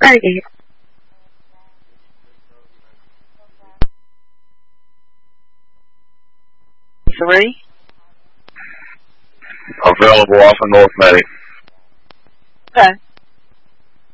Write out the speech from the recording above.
Ready. 3. Available off of North May. Okay.